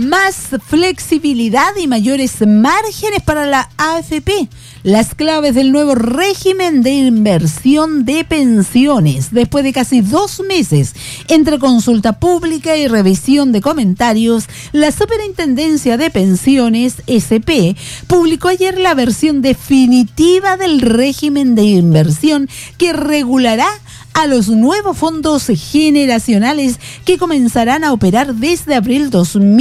Más flexibilidad y mayores márgenes para la AFP. Las claves del nuevo régimen de inversión de pensiones. Después de casi 2 meses entre consulta pública y revisión de comentarios, la Superintendencia de Pensiones, SP, publicó ayer la versión definitiva del régimen de inversión que regulará a los nuevos fondos generacionales que comenzarán a operar desde abril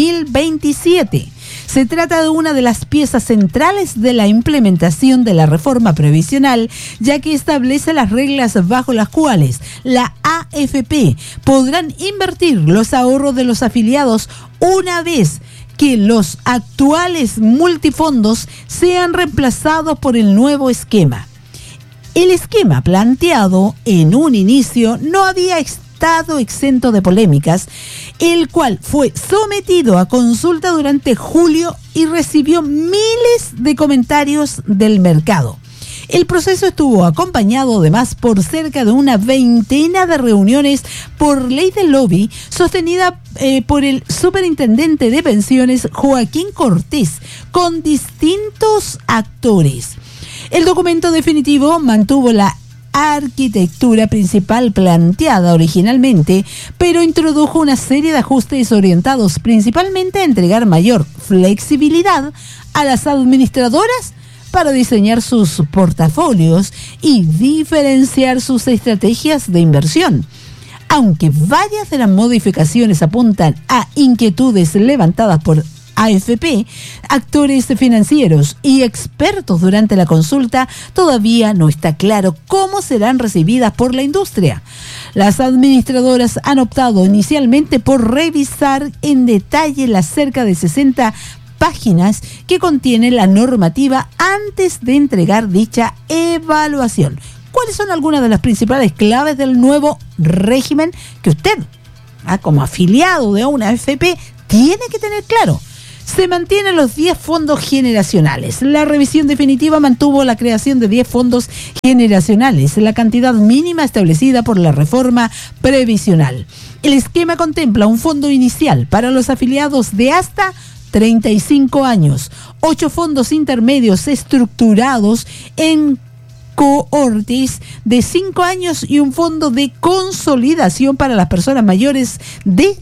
2027. Se trata de una de las piezas centrales de la implementación de la reforma previsional, ya que establece las reglas bajo las cuales la AFP podrán invertir los ahorros de los afiliados una vez que los actuales multifondos sean reemplazados por el nuevo esquema. El esquema planteado en un inicio no había estado exento de polémicas, el cual fue sometido a consulta durante julio y recibió miles de comentarios del mercado. El proceso estuvo acompañado además por cerca de una veintena de reuniones por ley del lobby sostenida por el superintendente de pensiones Joaquín Cortés con distintos actores. El documento definitivo mantuvo la arquitectura principal planteada originalmente, pero introdujo una serie de ajustes orientados principalmente a entregar mayor flexibilidad a las administradoras para diseñar sus portafolios y diferenciar sus estrategias de inversión. Aunque varias de las modificaciones apuntan a inquietudes levantadas por AFP, actores financieros y expertos durante la consulta, todavía no está claro cómo serán recibidas por la industria. Las administradoras han optado inicialmente por revisar en detalle las cerca de 60 páginas que contiene la normativa antes de entregar dicha evaluación. ¿Cuáles son algunas de las principales claves del nuevo régimen que usted, como afiliado de una AFP, tiene que tener claro? Se mantienen los 10 fondos generacionales. La revisión definitiva mantuvo la creación de 10 fondos generacionales, la cantidad mínima establecida por la reforma previsional. El esquema contempla un fondo inicial para los afiliados de hasta 35 años, 8 fondos intermedios estructurados en cohortes de 5 años y un fondo de consolidación para las personas mayores de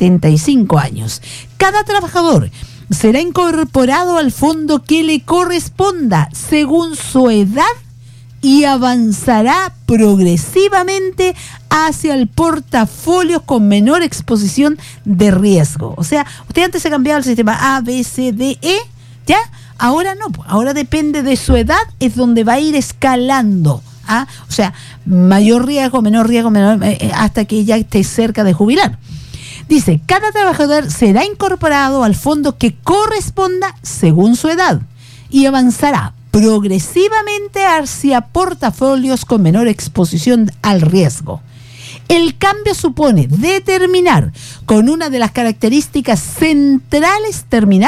75 años. Cada trabajador será incorporado al fondo que le corresponda según su edad y avanzará progresivamente hacia el portafolio con menor exposición de riesgo. O sea, usted antes se cambiaba el sistema A, B, C, D, E, ¿ya? Ahora no, ahora depende de su edad, es donde va a ir escalando. O sea, mayor riesgo, menor, hasta que ya esté cerca de jubilar. Dice, cada trabajador será incorporado al fondo que corresponda según su edad y avanzará progresivamente hacia portafolios con menor exposición al riesgo. El cambio supone determinar con una de las características centrales,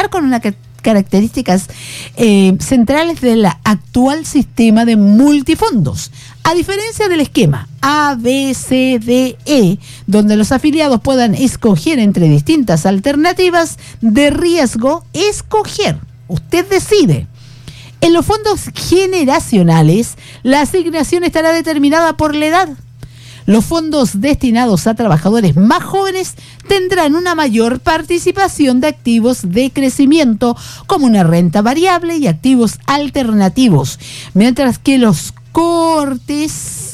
centrales del actual sistema de multifondos. A diferencia del esquema A, B, C, D, E, donde los afiliados puedan escoger entre distintas alternativas de riesgo, usted decide. En los fondos generacionales, la asignación estará determinada por la edad. Los fondos destinados a trabajadores más jóvenes tendrán una mayor participación de activos de crecimiento, como una renta variable y activos alternativos, mientras que los cohortes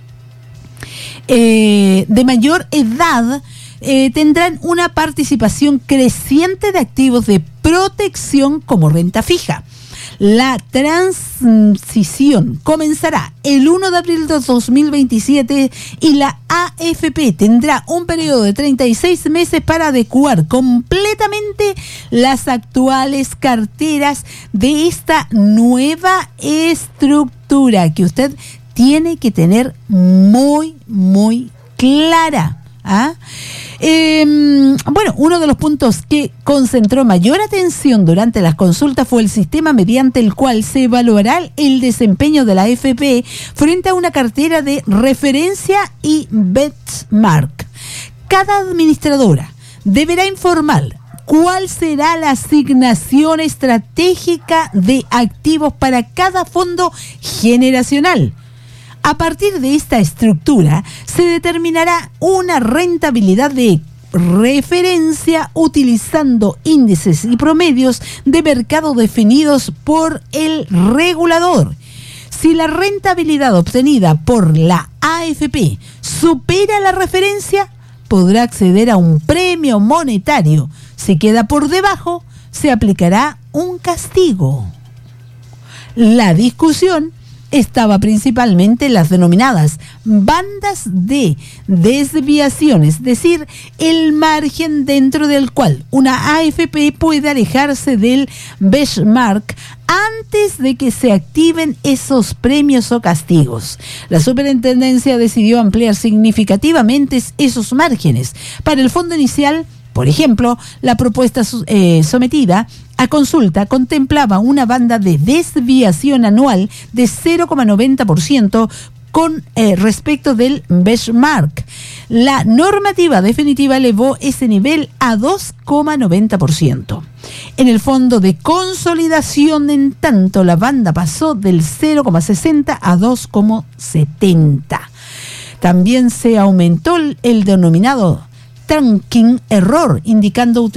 de mayor edad tendrán una participación creciente de activos de protección como renta fija. La transición comenzará el 1 de abril de 2027 y la AFP tendrá un periodo de 36 meses para adecuar completamente las actuales carteras de esta nueva estructura que usted tiene que tener muy, muy clara. Bueno, uno de los puntos que concentró mayor atención durante las consultas fue el sistema mediante el cual se evaluará el desempeño de la AFP frente a una cartera de referencia y benchmark. Cada administradora deberá informar cuál será la asignación estratégica de activos para cada fondo generacional. A partir de esta estructura se determinará una rentabilidad de referencia utilizando índices y promedios de mercado definidos por el regulador. Si la rentabilidad obtenida por la AFP supera la referencia, podrá acceder a un premio monetario. Si queda por debajo, se aplicará un castigo. La discusión estaba principalmente en las denominadas bandas de desviación, es decir, el margen dentro del cual una AFP puede alejarse del benchmark antes de que se activen esos premios o castigos. La superintendencia decidió ampliar significativamente esos márgenes. Para el fondo inicial, por ejemplo, la propuesta sometida a consulta contemplaba una banda de desviación anual de 0,90% con respecto del benchmark. La normativa definitiva elevó ese nivel a 2,90%. En el fondo de consolidación, en tanto, la banda pasó del 0,60 a 2,70. También se aumentó el denominado tracking error, indicador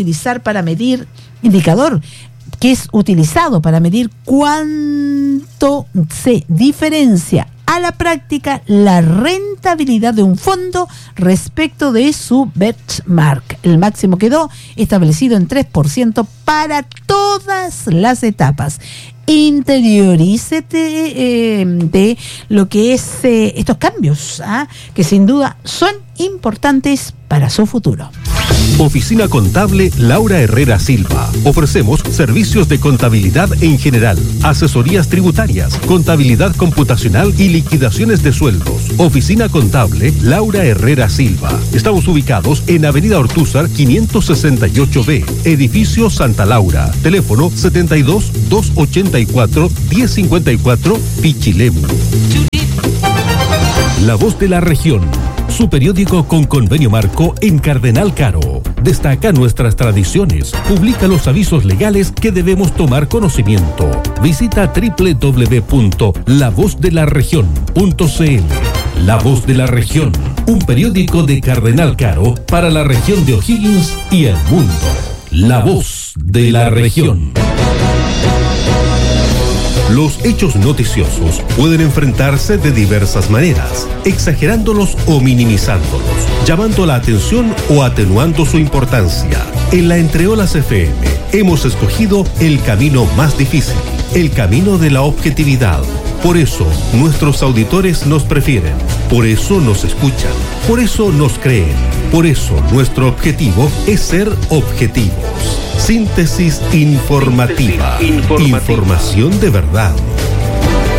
que es utilizado para medir cuánto se diferencia a la práctica la rentabilidad de un fondo respecto de su benchmark. El máximo quedó establecido en 3% para todas las etapas. Interiorícete de lo que es estos cambios, que sin duda son importantes para su futuro. Oficina Contable Laura Herrera Silva. Ofrecemos servicios de contabilidad en general, asesorías tributarias, contabilidad computacional y liquidaciones de sueldos. Oficina Contable Laura Herrera Silva. Estamos ubicados en Avenida Ortúzar 568B, Edificio Santa Laura. Teléfono 72-284-1054, Pichilemu. La Voz de la Región. Su periódico con convenio marco en Cardenal Caro. Destaca nuestras tradiciones, publica los avisos legales que debemos tomar conocimiento. Visita www.lavozdelaregion.cl. La Voz de la Región, un periódico de Cardenal Caro para la región de O'Higgins y el mundo. La Voz de la Región. Los hechos noticiosos pueden enfrentarse de diversas maneras, exagerándolos o minimizándolos, llamando la atención o atenuando su importancia. En la Entreolas FM hemos escogido el camino más difícil, el camino de la objetividad. Por eso nuestros auditores nos prefieren, por eso nos escuchan, por eso nos creen, por eso nuestro objetivo es ser objetivos. Síntesis informativa. Información de verdad.